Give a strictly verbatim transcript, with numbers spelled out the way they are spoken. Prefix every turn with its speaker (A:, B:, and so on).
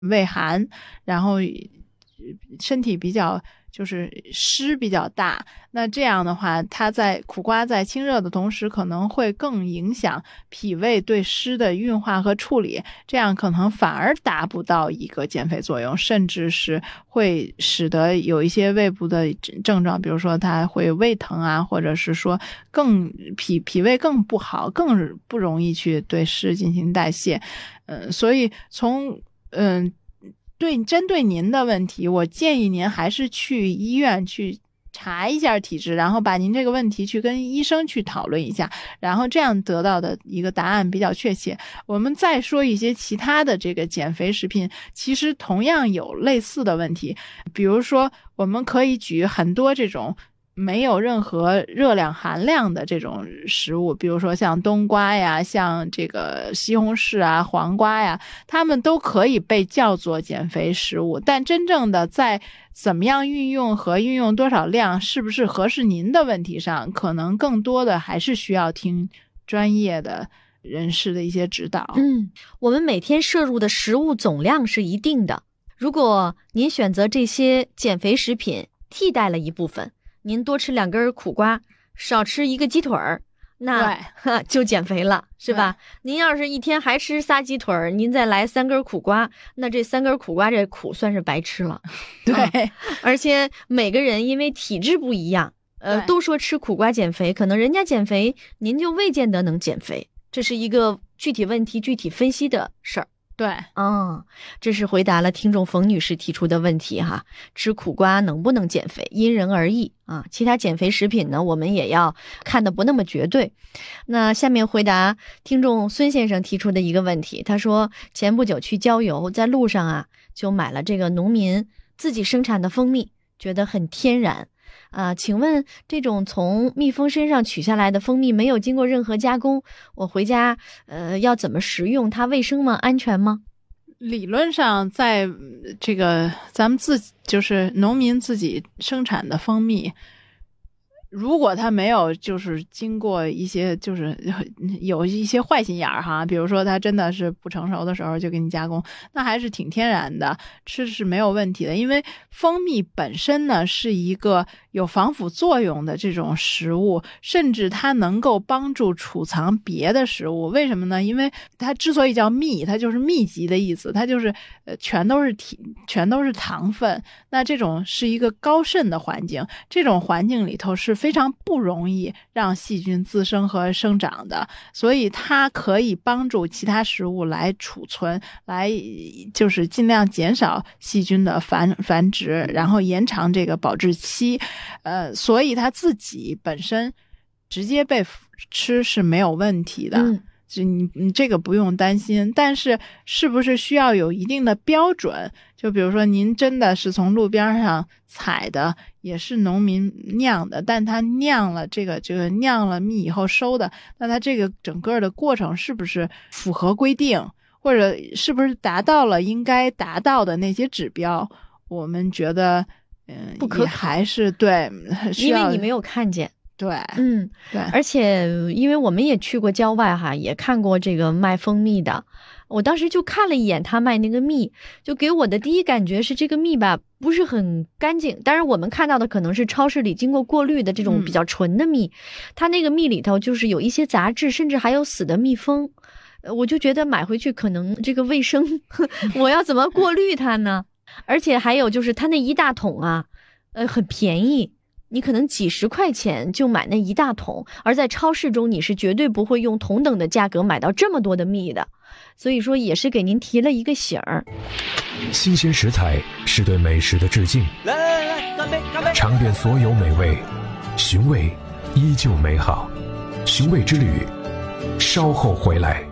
A: 畏寒，然后身体比较就是湿比较大，那这样的话，它在苦瓜在清热的同时，可能会更影响脾胃对湿的运化和处理，这样可能反而达不到一个减肥作用，甚至是会使得有一些胃部的症状，比如说它会胃疼啊，或者是说更脾脾胃更不好，更不容易去对湿进行代谢。嗯，所以从嗯。对，针对您的问题，我建议您还是去医院去查一下体质，然后把您这个问题去跟医生去讨论一下，然后这样得到的一个答案比较确切。我们再说一些其他的这个减肥食品，其实同样有类似的问题，比如说我们可以举很多这种没有任何热量含量的这种食物，比如说像冬瓜呀，像这个西红柿啊，黄瓜呀，它们都可以被叫做减肥食物，但真正的在怎么样运用和运用多少量，是不是合适您的问题上，可能更多的还是需要听专业的人士的一些指导。
B: 嗯，我们每天摄入的食物总量是一定的，如果您选择这些减肥食品替代了一部分，您多吃两根苦瓜，少吃一个鸡腿儿，那就减肥了，是吧？您要是一天还吃仨鸡腿儿，您再来三根苦瓜，那这三根苦瓜这苦算是白吃了。
A: 对、
B: 嗯，而且每个人因为体质不一样，呃，都说吃苦瓜减肥，可能人家减肥，您就未见得能减肥，这是一个具体问题具体分析的事儿。
A: 对，
B: 嗯，这是回答了听众冯女士提出的问题哈，吃苦瓜能不能减肥，因人而异啊。其他减肥食品呢，我们也要看得不那么绝对。那下面回答听众孙先生提出的一个问题，他说前不久去郊游，在路上啊就买了这个农民自己生产的蜂蜜，觉得很天然啊，请问这种从蜜蜂身上取下来的蜂蜜没有经过任何加工，我回家呃要怎么食用？它卫生吗？安全吗？
A: 理论上，在这个咱们自就是农民自己生产的蜂蜜，如果它没有就是经过一些就是有一些坏心眼儿哈，比如说它真的是不成熟的时候就给你加工，那还是挺天然的，吃是没有问题的。因为蜂蜜本身呢是一个有防腐作用的这种食物，甚至它能够帮助储藏别的食物。为什么呢？因为它之所以叫蜜，它就是密集的意思，它就是呃全都是体全都是糖分。那这种是一个高渗的环境，这种环境里头是非常不容易让细菌滋生和生长的，所以它可以帮助其他食物来储存，来就是尽量减少细菌的繁繁殖，然后延长这个保质期。呃，所以它自己本身直接被吃是没有问题的。
B: 嗯，
A: 就你你这个不用担心，但是是不是需要有一定的标准？就比如说您真的是从路边上采的，也是农民酿的，但他酿了这个这个酿了蜜以后收的，那他这个整个的过程是不是符合规定，或者是不是达到了应该达到的那些指标？我们觉得，嗯，
B: 不可
A: 还是对，
B: 因为你没有看见。
A: 对，
B: 嗯，
A: 对，
B: 而且因为我们也去过郊外哈，也看过这个卖蜂蜜的，我当时就看了一眼他卖那个蜜，就给我的第一感觉是这个蜜吧不是很干净。当然我们看到的可能是超市里经过过滤的这种比较纯的蜜，嗯，它那个蜜里头就是有一些杂质，甚至还有死的蜜蜂。我就觉得买回去可能这个卫生我要怎么过滤它呢？而且还有就是它那一大桶啊，呃，很便宜。你可能几十块钱就买那一大桶，而在超市中你是绝对不会用同等的价格买到这么多的蜜的，所以说也是给您提了一个醒儿。
C: 新鲜食材是对美食的致敬，
D: 来来来，干杯干杯！
C: 尝遍所有美味，寻味依旧美好。寻味之旅，稍后回来。